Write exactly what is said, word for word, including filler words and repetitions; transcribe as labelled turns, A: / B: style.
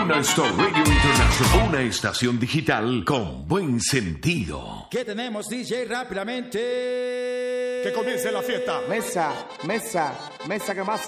A: Una Stop Radio International, una estación digital con buen sentido.
B: ¿Qué tenemos, D J? Rápidamente.
C: Que comience la fiesta.
D: Mesa, mesa, mesa que más